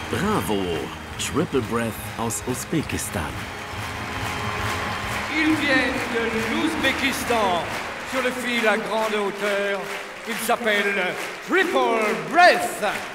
Bravo! Triple Breath aus Usbekistan. Ils viennent de l'Ouzbékistan, sur le fil à grande hauteur. Ils s'appellent Triple Breath.